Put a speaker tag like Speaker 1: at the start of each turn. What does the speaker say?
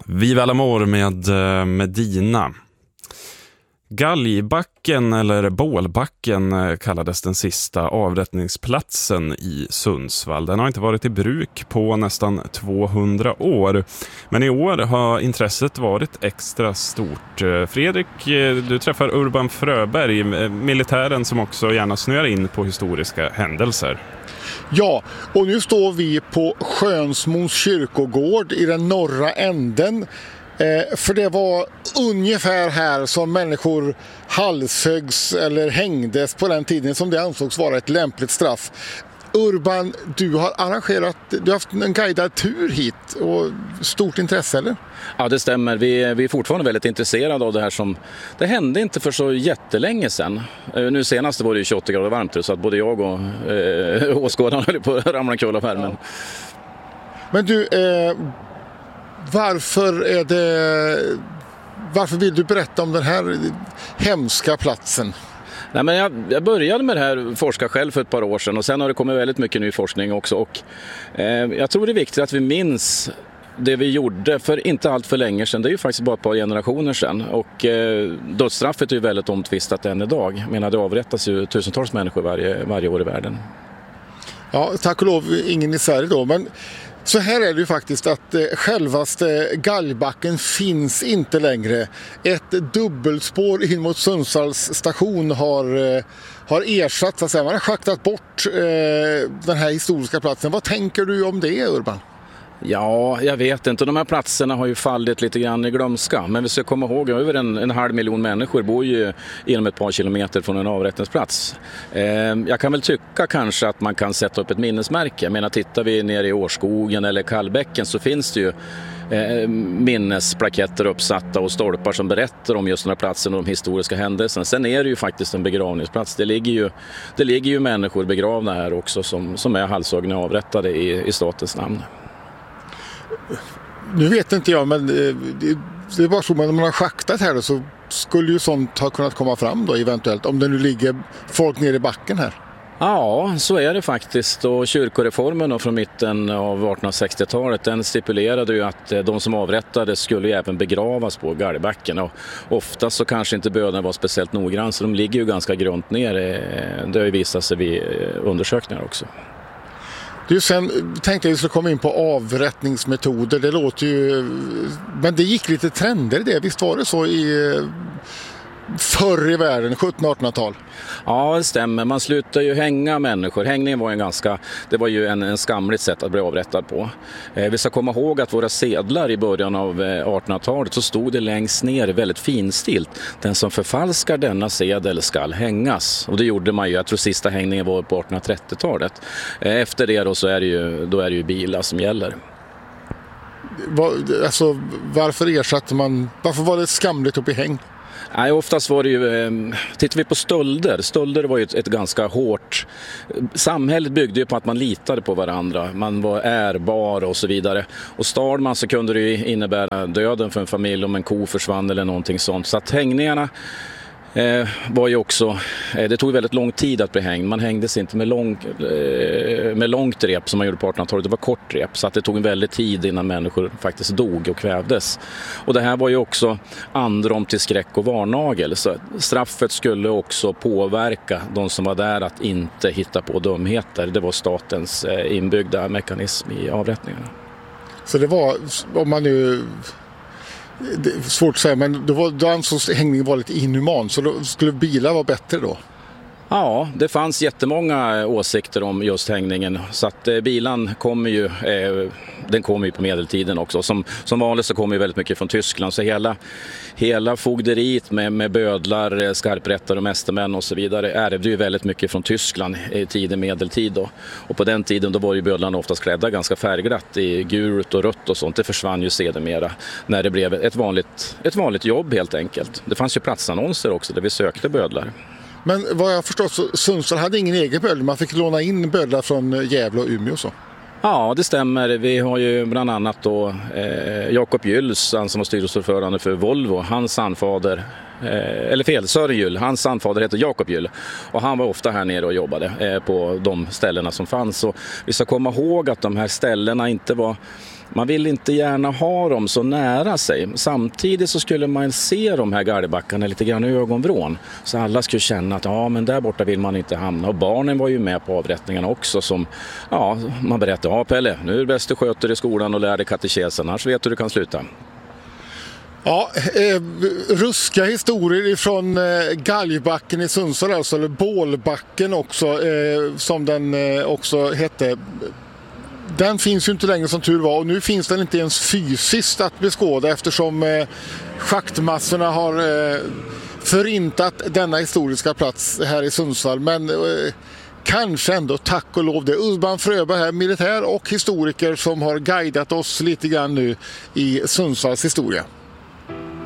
Speaker 1: Viva l'amor med Medina. Galgbacken eller Bålbacken kallades den sista avrättningsplatsen i Sundsvall. Den har inte varit i bruk på nästan 200 år. Men i år har intresset varit extra stort. Fredrik, du träffar Urban Fröberg, militären som också gärna snöar in på historiska händelser.
Speaker 2: Ja, och nu står vi på Skönsmons kyrkogård i den norra änden. För det var ungefär här som människor halshöggs eller hängdes på den tiden som det ansågs vara ett lämpligt straff. Urban, du har haft en guidad tur hit och stort intresse, eller?
Speaker 3: Ja, det stämmer. Vi är fortfarande väldigt intresserade av det här det hände inte för så jättelänge sedan. Nu senast var det ju 28 grader varmt så att både jag och åskådarna höll på att ramla omkull av värmen.
Speaker 2: Men du, varför vill du berätta om den här hemska platsen?
Speaker 3: Nej, men jag började med det här forska själv för ett par år sedan och sen har det kommit väldigt mycket ny forskning också. Och, jag tror det är viktigt att vi minns det vi gjorde för inte allt för länge sedan. Det är ju faktiskt bara ett par generationer sedan. Och dödsstraffet är ju väldigt omtvistat än idag. Men det avrättas ju tusentals människor varje år i världen.
Speaker 2: Ja, tack och lov ingen i Sverige då. Men så här är det ju faktiskt att självaste Galgbacken finns inte längre. Ett dubbelspår in mot Sundsvalls station har ersatt, så att säga. Man har schaktat bort den här historiska platsen. Vad tänker du om det, Urban?
Speaker 3: Ja, jag vet inte. De här platserna har ju fallit lite grann i glömska. Men vi ska komma ihåg att över en halv miljon människor bor ju inom ett par kilometer från en avrättningsplats. Jag kan väl tycka kanske att man kan sätta upp ett minnesmärke. Men tittar vi ner i Årskogen eller Kallbäcken så finns det ju minnesplaketter uppsatta och stolpar som berättar om just den här platsen och de historiska händelserna. Sen är det ju faktiskt en begravningsplats. Det ligger ju människor begravna här också som är halshuggna och avrättade i statens namn.
Speaker 2: Nu vet inte jag, men det är bara så att när man har schaktat här då, så skulle ju sånt ha kunnat komma fram då eventuellt, om det nu ligger folk nere i backen här.
Speaker 3: Ja, så är det faktiskt. Och kyrkoreformen då från mitten av 1860-talet, den stipulerade ju att de som avrättades skulle ju även begravas på Galgbacken. Och ofta så kanske inte bönen var speciellt noggrann, så de ligger ju ganska grunt ner. Det har ju visat sig vid undersökningar också.
Speaker 2: Sen tänkte jag att vi skulle komma in på avrättningsmetoder. Det låter ju... Men det gick lite trender i det. Visst var det så förr i världen, 1700-1800-tal?
Speaker 3: Ja, det stämmer. Man slutar ju hänga människor. Hängningen var ju en skamligt sätt att bli avrättad på. Vi ska komma ihåg att våra sedlar i början av 1800-talet så stod det längst ner väldigt finstilt. Den som förfalskar denna sedel skall hängas. Och det gjorde man ju. Jag tror sista hängningen var på 1830-talet. Efter det då så är det ju bilar som gäller.
Speaker 2: Varför var det skamligt upp i häng?
Speaker 3: Nej, oftast var det ju, tittar vi på stölder var ju ett ganska hårt, samhället byggde ju på att man litade på varandra, man var ärbar och så vidare, och stal man så kunde det ju innebära döden för en familj om en ko försvann eller någonting sånt, så att hängningarna var ju också, det tog väldigt lång tid att bli hängd. Man hängdes inte med långt rep som man gjorde på 1800-talet. Det var kort rep, så att det tog en väldigt tid innan människor faktiskt dog och kvävdes. Och det här var ju också androm till skräck och varnagel. Så straffet skulle också påverka de som var där att inte hitta på dumheter. Det var statens inbyggda mekanism i avrättningarna.
Speaker 2: Så det var, om man nu... Det är svårt att säga, men då ansågs hängningen var lite inhuman, så då skulle bilar vara bättre då?
Speaker 3: Ja, det fanns jättemånga åsikter om just hängningen, så att bilan kommer ju på medeltiden också. Som vanligt så kommer ju väldigt mycket från Tyskland, så hela fogderiet med bödlar, skarprättare och mästermän och så vidare ärvde ju väldigt mycket från Tyskland i tiden medeltid då. Och på den tiden då var ju bödlarna oftast klädda ganska färgglatt i gult och rött och sånt. Det försvann ju sedermera när det blev ett vanligt jobb helt enkelt. Det fanns ju platsannonser också där vi sökte bödlar.
Speaker 2: Men vad jag förstått så Sundsvall hade ingen egen bödel. Man fick låna in bödlar från Gävle och Umeå och så.
Speaker 3: Ja, det stämmer. Vi har ju bland annat då Jakob Gylls, han som var styrelseordförande för Volvo. Hans anfader, Sören Gyll, hans anfader heter Jakob Gyll. Och han var ofta här nere och jobbade på de ställena som fanns. Och vi ska komma ihåg att de här ställena inte var man vill inte gärna ha dem så nära sig. Samtidigt så skulle man se de här galgbackarna lite grann i ögonvrån. Så alla skulle känna att ja, men där borta vill man inte hamna. Och barnen var ju med på avrättningarna också. Som, ja, man berättade, ja Pelle, nu är det bäst du sköter i skolan och lär dig katekesen. Annars vet du kan sluta.
Speaker 2: Ja, ruska historier från Galgbacken i Sundsvall, alltså, eller Bålbacken också, som den också hette. Den finns ju inte längre som tur var, och nu finns den inte ens fysiskt att beskåda eftersom schaktmassorna har förintat denna historiska plats här i Sundsvall. Men kanske ändå tack och lov det. Urban Fröberg här, militär och historiker, som har guidat oss lite grann nu i Sundsvalls historia.